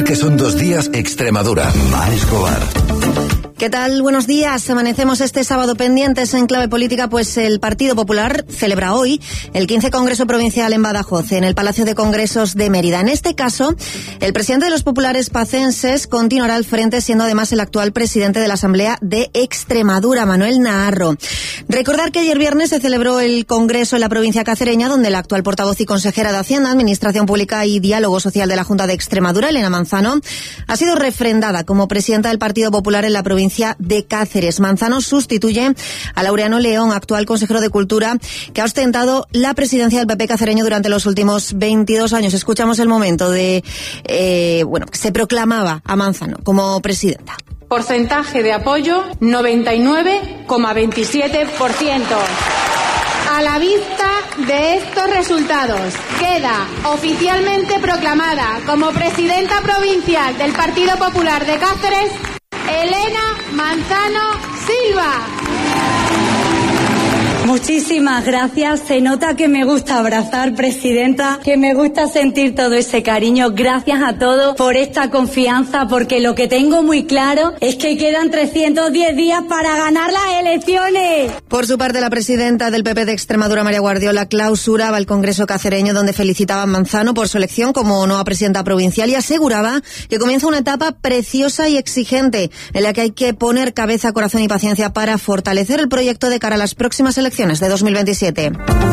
que son 2 días Extremadura. Mar Escobar. ¿Qué tal? Buenos días. Amanecemos este sábado pendientes en clave política, pues el Partido Popular celebra hoy el 15 Congreso Provincial en Badajoz, en el Palacio de Congresos de Mérida. En este caso, el presidente de los populares pacenses continuará al frente, siendo además el actual presidente de la Asamblea de Extremadura, Manuel Naharro. Recordar que ayer viernes se celebró el Congreso en la provincia cacereña, donde la actual portavoz y consejera de Hacienda, Administración Pública y Diálogo Social de la Junta de Extremadura, Elena Manzano, ha sido refrendada como presidenta del Partido Popular en la provincia de Cáceres. Manzano sustituye a Laureano León, actual consejero de Cultura, que ha ostentado la presidencia del PP cacereño durante los últimos 22 años. Escuchamos el momento de, que se proclamaba a Manzano como presidenta. Porcentaje de apoyo 99,27%. A la vista de estos resultados, queda oficialmente proclamada como presidenta provincial del Partido Popular de Cáceres Elena Manzano Silva. Muchísimas gracias. Se nota que me gusta abrazar, presidenta, que me gusta sentir todo ese cariño. Gracias a todos por esta confianza, porque lo que tengo muy claro es que quedan 310 días para ganar las elecciones. Por su parte, la presidenta del PP de Extremadura, María Guardiola, clausuraba el Congreso cacereño, donde felicitaba a Manzano por su elección como nueva presidenta provincial y aseguraba que comienza una etapa preciosa y exigente, en la que hay que poner cabeza, corazón y paciencia para fortalecer el proyecto de cara a las próximas elecciones de 2027.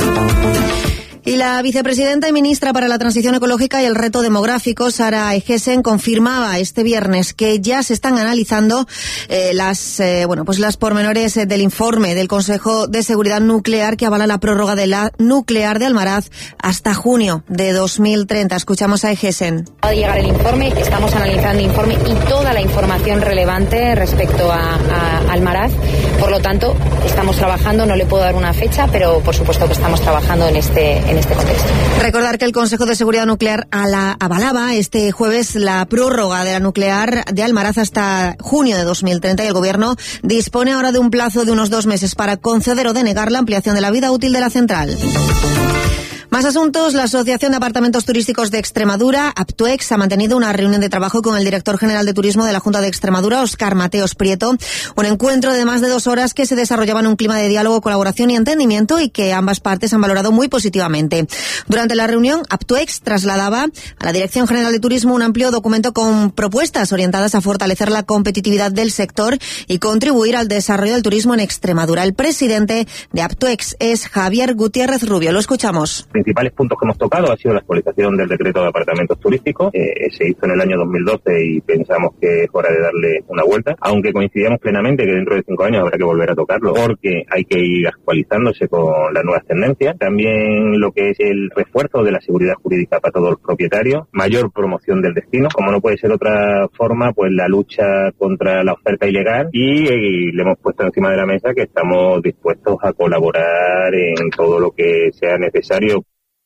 Y la vicepresidenta y ministra para la Transición Ecológica y el Reto Demográfico, Sara Egesen, confirmaba este viernes que ya se están analizando las pormenores del informe del Consejo de Seguridad Nuclear que avala la prórroga de la nuclear de Almaraz hasta junio de 2030. Escuchamos a Egesen. Va a llegar el informe, estamos analizando el informe y toda la información relevante respecto a Almaraz. Por lo tanto, estamos trabajando, no le puedo dar una fecha, pero por supuesto que estamos trabajando en este contexto. Recordar que el Consejo de Seguridad Nuclear avalaba este jueves la prórroga de la nuclear de Almaraz hasta junio de 2030 y el Gobierno dispone ahora de un plazo de unos 2 meses para conceder o denegar la ampliación de la vida útil de la central. Más asuntos. La Asociación de Apartamentos Turísticos de Extremadura, Aptuex, ha mantenido una reunión de trabajo con el director general de Turismo de la Junta de Extremadura, Óscar Mateos Prieto. Un encuentro de más de 2 horas que se desarrollaba en un clima de diálogo, colaboración y entendimiento y que ambas partes han valorado muy positivamente. Durante la reunión, Aptuex trasladaba a la Dirección General de Turismo un amplio documento con propuestas orientadas a fortalecer la competitividad del sector y contribuir al desarrollo del turismo en Extremadura. El presidente de Aptuex es Javier Gutiérrez Rubio. Lo escuchamos. Principales puntos que hemos tocado ha sido la actualización del decreto de apartamentos turísticos. Se hizo en el año 2012 y pensamos que es hora de darle una vuelta, aunque coincidíamos plenamente que dentro de 5 años habrá que volver a tocarlo porque hay que ir actualizándose con las nuevas tendencias. También lo que es el refuerzo de la seguridad jurídica para todos los propietarios, mayor promoción del destino, como no puede ser otra forma, pues la lucha contra la oferta ilegal y le hemos puesto encima de la mesa que estamos dispuestos a colaborar en todo lo que sea necesario.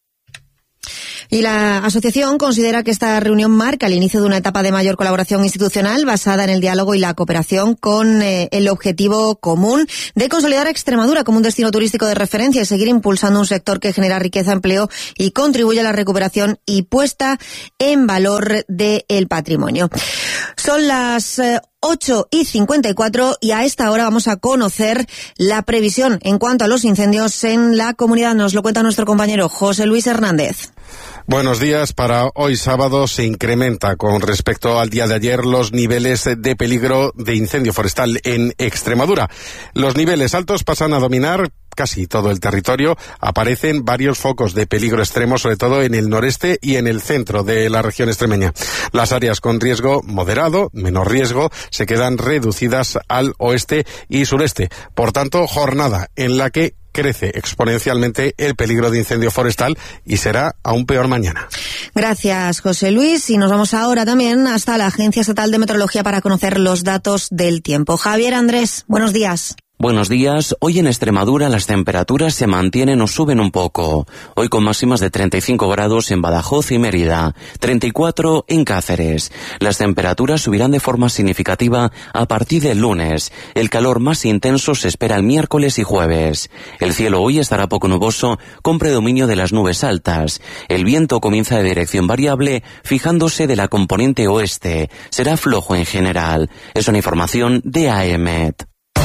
Y la asociación considera que esta reunión marca el inicio de una etapa de mayor colaboración institucional basada en el diálogo y la cooperación con el objetivo común de consolidar a Extremadura como un destino turístico de referencia y seguir impulsando un sector que genera riqueza, empleo y contribuye a la recuperación y puesta en valor del patrimonio. Son las 8:54 y a esta hora vamos a conocer la previsión en cuanto a los incendios en la comunidad. Nos lo cuenta nuestro compañero José Luis Hernández. Buenos días. Para hoy sábado se incrementa con respecto al día de ayer los niveles de peligro de incendio forestal en Extremadura. Los niveles altos pasan a dominar casi todo el territorio. Aparecen varios focos de peligro extremo, sobre todo en el noreste y en el centro de la región extremeña. Las áreas con riesgo moderado, menor riesgo, se quedan reducidas al oeste y sureste. Por tanto, jornada en la que crece exponencialmente el peligro de incendio forestal y será aún peor mañana. Gracias, José Luis. Y nos vamos ahora también hasta la Agencia Estatal de Meteorología para conocer los datos del tiempo. Javier Andrés, buenos días. Buenos días. Hoy en Extremadura las temperaturas se mantienen o suben un poco. Hoy con máximas de 35 grados en Badajoz y Mérida, 34 en Cáceres. Las temperaturas subirán de forma significativa a partir del lunes. El calor más intenso se espera el miércoles y jueves. El cielo hoy estará poco nuboso con predominio de las nubes altas. El viento comienza de dirección variable fijándose de la componente oeste. Será flojo en general. Es una información de AEMET.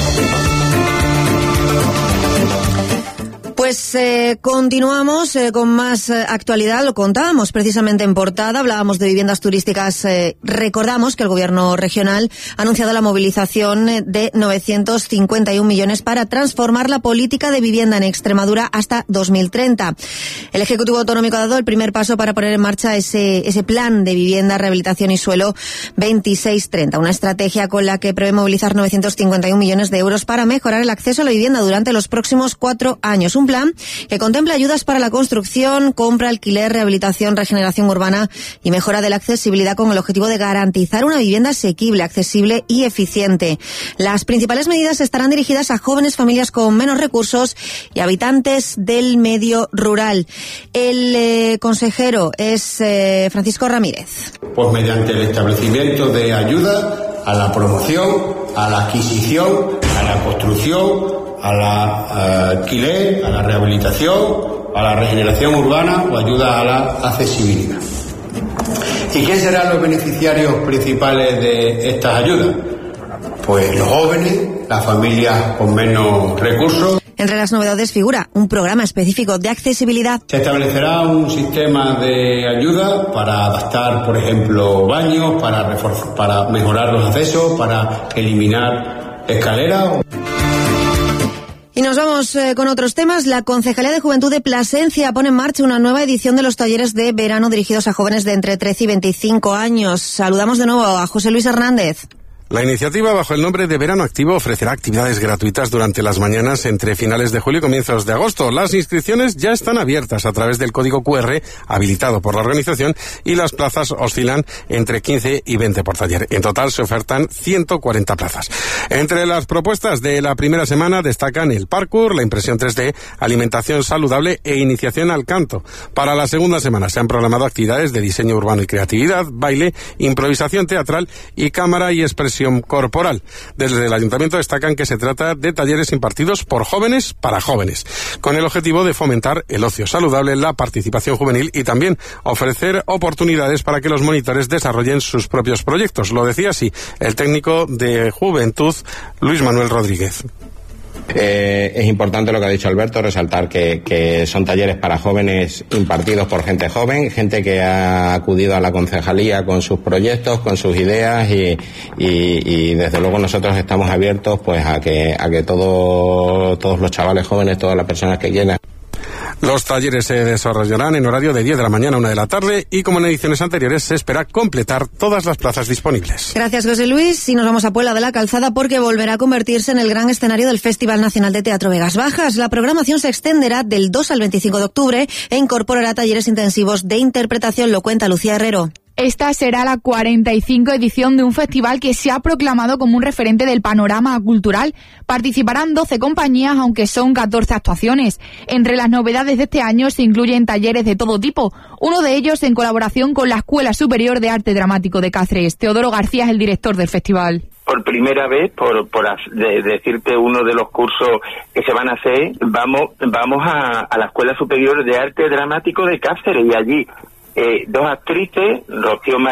Pues continuamos con más actualidad. Lo contábamos precisamente en portada, hablábamos de viviendas turísticas. Recordamos que el Gobierno regional ha anunciado la movilización de 951 millones para transformar la política de vivienda en Extremadura hasta 2030. El Ejecutivo Autonómico ha dado el primer paso para poner en marcha ese plan de vivienda, rehabilitación y suelo 2630, una estrategia con la que prevé movilizar 951 millones de euros para mejorar el acceso a la vivienda durante los próximos 4 años. Un plan que contempla ayudas para la construcción, compra, alquiler, rehabilitación, regeneración urbana y mejora de la accesibilidad con el objetivo de garantizar una vivienda asequible, accesible y eficiente. Las principales medidas estarán dirigidas a jóvenes, familias con menos recursos y habitantes del medio rural. El consejero es Francisco Ramírez. Pues mediante el establecimiento de ayuda a la promoción, a la adquisición, a la construcción, a la alquiler, a la rehabilitación, a la regeneración urbana o ayuda a la accesibilidad. ¿Y quién serán los beneficiarios principales de estas ayudas? Pues los jóvenes, las familias con menos recursos. Entre las novedades figura un programa específico de accesibilidad. Se establecerá un sistema de ayuda para adaptar, por ejemplo, baños, para mejorar los accesos, para eliminar escaleras. Y nos vamos con otros temas. La Concejalía de Juventud de Plasencia pone en marcha una nueva edición de los talleres de verano dirigidos a jóvenes de entre 13 y 25 años. Saludamos de nuevo a José Luis Hernández. La iniciativa, bajo el nombre de Verano Activo, ofrecerá actividades gratuitas durante las mañanas entre finales de julio y comienzos de agosto. Las inscripciones ya están abiertas a través del código QR habilitado por la organización y las plazas oscilan entre 15 y 20 por taller. En total se ofertan 140 plazas. Entre las propuestas de la primera semana destacan el parkour, la impresión 3D, alimentación saludable e iniciación al canto. Para la segunda semana se han programado actividades de diseño urbano y creatividad, baile, improvisación teatral y cámara y expresión corporal. Desde el Ayuntamiento destacan que se trata de talleres impartidos por jóvenes para jóvenes, con el objetivo de fomentar el ocio saludable, la participación juvenil y también ofrecer oportunidades para que los monitores desarrollen sus propios proyectos. Lo decía así el técnico de Juventud, Luis Manuel Rodríguez. Es importante lo que ha dicho Alberto, resaltar que son talleres para jóvenes impartidos por gente joven, gente que ha acudido a la concejalía con sus proyectos, con sus ideas y desde luego nosotros estamos abiertos pues a que todos los chavales jóvenes, todas las personas que quieran. Los talleres se desarrollarán en horario de 10 de la mañana a 1 de la tarde y, como en ediciones anteriores, se espera completar todas las plazas disponibles. Gracias, José Luis. Y nos vamos a Puebla de la Calzada porque volverá a convertirse en el gran escenario del Festival Nacional de Teatro Vegas Bajas. La programación se extenderá del 2 al 25 de octubre e incorporará talleres intensivos de interpretación, lo cuenta Lucía Herrero. Esta será la 45 edición de un festival que se ha proclamado como un referente del panorama cultural. Participarán 12 compañías, aunque son 14 actuaciones. Entre las novedades de este año se incluyen talleres de todo tipo, uno de ellos en colaboración con la Escuela Superior de Arte Dramático de Cáceres. Teodoro García es el director del festival. Por primera vez, por decirte uno de los cursos que se van a hacer, vamos a la Escuela Superior de Arte Dramático de Cáceres y allí 2 actrices, Rocío